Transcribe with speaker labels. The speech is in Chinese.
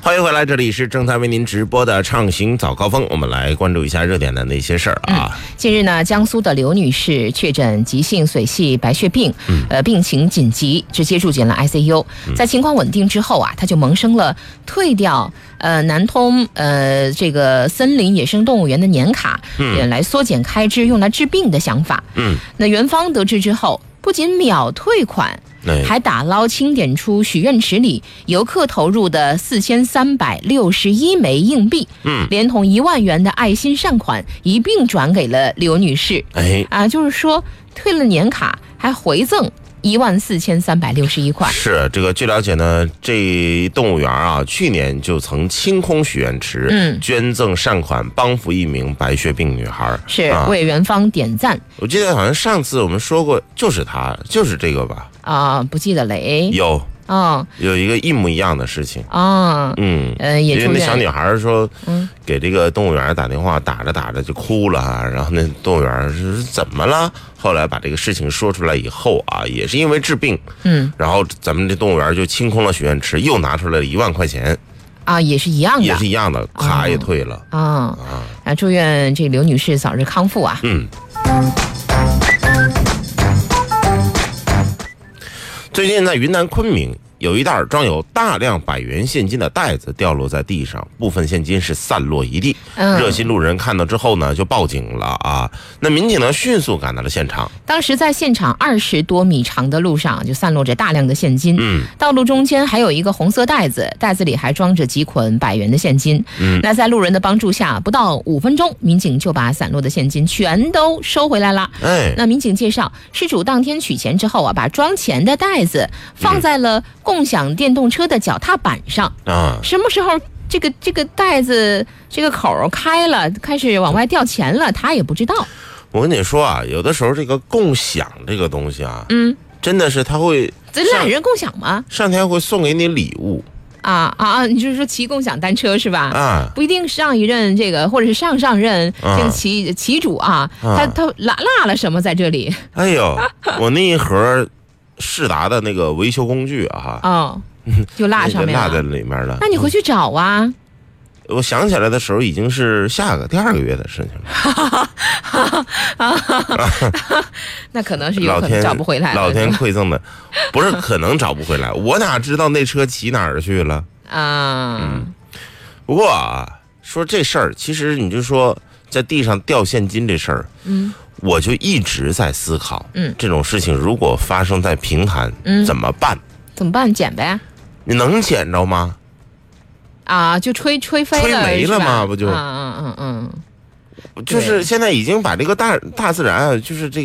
Speaker 1: 欢迎回来，这里是正在为您直播的畅行早高峰，我们来关注一下热点的那些事儿啊。
Speaker 2: 近日呢，江苏的刘女士确诊急性髓系白血病，病情紧急，直接住进了 ICU。在情况稳定之后啊，她就萌生了退掉南通这个森林野生动物园的年卡，来缩减开支，用来治病的想法。那园方得知之后，不仅秒退款，还打捞清点出许愿池里游客投入的4361枚硬币，连同1万元的爱心善款一并转给了刘女士。就是说退了年卡还回赠14361块。
Speaker 1: 是这个，据了解呢，这动物园啊，去年就曾清空许愿池，捐赠善款，帮扶一名白血病女孩，
Speaker 2: 是为园方点赞。
Speaker 1: 我记得好像上次我们说过，就是她，就是这个吧？不记得了。有一个一模一样的事情也因为那小女孩说，给这个动物园打电话，打着就哭了然后那动物园是怎么了？后来把这个事情说出来以后啊，也是因为治病，然后咱们这动物园就清空了许愿池，又拿出来了1万块钱
Speaker 2: 也是一样的，
Speaker 1: 卡也退了
Speaker 2: 祝愿这刘女士早日康复啊。
Speaker 1: 最近在云南昆明，有一袋装有大量100元现金的袋子掉落在地上，部分现金是散落一地。热心路人看到之后呢，就报警了啊。那民警呢，迅速赶到了现场。当
Speaker 2: 时在现场20多米长的路上，就散落着大量的现金。道路中间还有一个红色袋子，袋子里还装着几捆100元的现金。那在路人的帮助下，不到5分钟，民警就把散落的现金全都收回来了。那民警介绍，失主当天取钱之后啊，把装钱的袋子放在了共享电动车的脚踏板上什么时候这个袋子这个口开了，开始往外掉钱了，他也不知道。
Speaker 1: 我跟你说啊，有的时候这个共享这个东西啊，真的是他会
Speaker 2: 懒人共享吗？
Speaker 1: 上天会送给你礼物
Speaker 2: 你就是说骑共享单车是吧？不一定上一任这个，或者是上任这个骑主他落了什么在这里？
Speaker 1: 哎呦，我那一盒世达的那个维修工具
Speaker 2: 就落上面了，
Speaker 1: 落在里面了。
Speaker 2: 那你回去找啊。
Speaker 1: 我想起来的时候已经是第2个月的事情了。
Speaker 2: 那可能是有可能找不回来了。
Speaker 1: 老天馈赠的，不是可能找不回来，我哪知道那车骑哪儿去了不过说这事儿，其实你就说在地上掉现金这事儿，我就一直在思考，这种事情如果发生在平潭，怎么办？
Speaker 2: 怎么办？捡呗。
Speaker 1: 你能捡着吗？
Speaker 2: 就吹飞了，
Speaker 1: 吹没了吗？不就？就是现在已经把这个大自然就是这个。